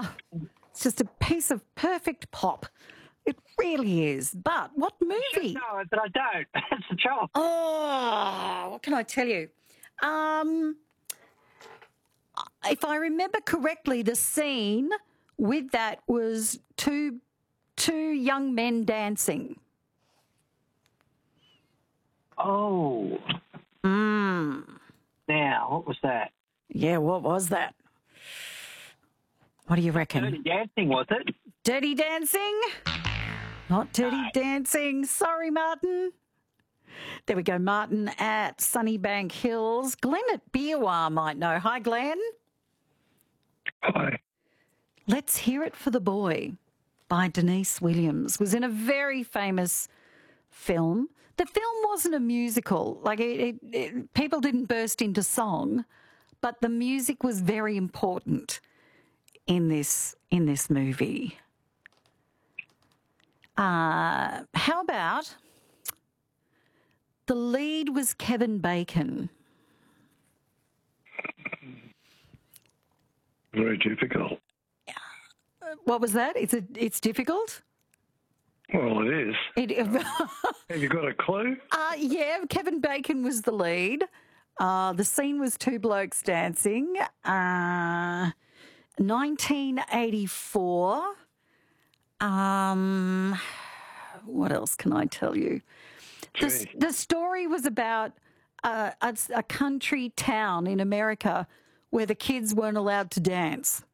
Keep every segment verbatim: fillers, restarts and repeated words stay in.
Ah, it's just a piece of perfect pop. It really is. But what movie? No, but I don't. That's the trouble. Oh, what can I tell you? Um, if I remember correctly, the scene with that was two two young men dancing. Oh. Mm. Now, what was that? Yeah, what was that? What do you reckon? Dirty Dancing, was it? Dirty Dancing? Not Dirty No. Dancing. Sorry, Martin. There we go, Martin at Sunnybank Hills. Glenn at Biawar might know. Hi, Glenn. Hi. Let's Hear It for the Boy by Denise Williams. Was in a very famous film. The film wasn't a musical. Like, it, it, it, people didn't burst into song, but the music was very important in this in this movie. Uh, how about the lead was Kevin Bacon? Very difficult. What was that? It's a, it's difficult. Well, it is. It, Have you got a clue? uh, yeah, Kevin Bacon was the lead. Uh, the scene was two blokes dancing. Uh, nineteen eighty-four. Um, what else can I tell you? The, the story was about uh, a, a country town in America where the kids weren't allowed to dance.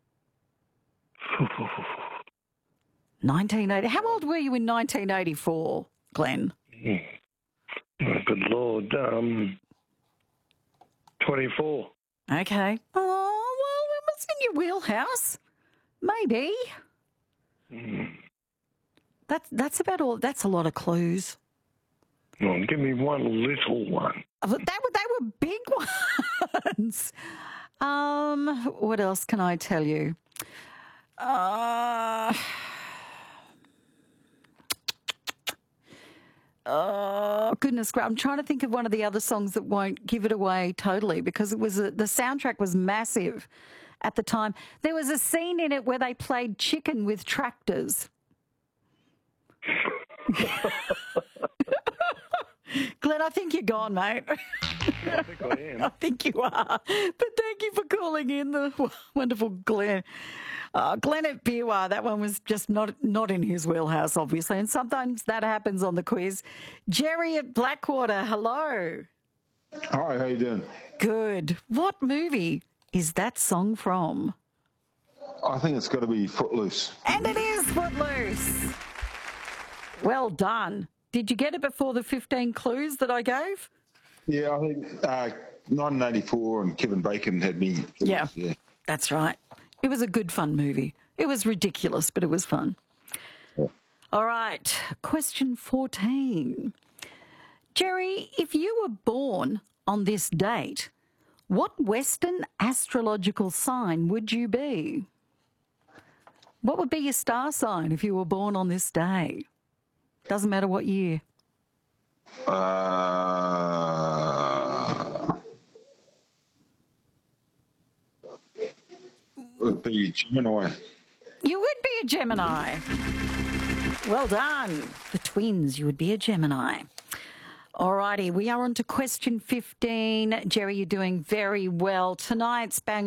nineteen eighty. How old were you in nineteen eighty-four, Glenn? Oh, good Lord. Um, twenty-four. Okay. Oh, well, it was in your wheelhouse. Maybe. Mm. That's, that's about all. That's a lot of clues. Well, give me one little one. But They were, they were big ones. Um, what else can I tell you? Uh, oh, goodness gracious. I'm trying to think of one of the other songs that won't give it away totally because it was a, the soundtrack was massive at the time. There was a scene in it where they played chicken with tractors. Glenn, I think you're gone, mate. I think I am. I think you are. But thank you for calling in, the wonderful Glenn. Uh, Glenn at Biawar, that one was just not not in his wheelhouse, obviously, and sometimes that happens on the quiz. Jerry at Blackwater, hello. Hi, how you doing? Good. What movie is that song from? I think it's got to be Footloose. And it is Footloose. Well done. Did you get it before the fifteen clues that I gave? Yeah, I think uh, nineteen eighty-four and Kevin Bacon had me. Yeah, yeah, that's right. It was a good, fun movie. It was ridiculous, but it was fun. Yeah. All right, question fourteen. Jerry, if you were born on this date, what Western astrological sign would you be? What would be your star sign if you were born on this day? Doesn't matter what year. Uh, would be Gemini. You would be a Gemini. Well done. The twins, you would be a Gemini. All righty, we are on to question fifteen. Jerry, you're doing very well. Tonight's Bang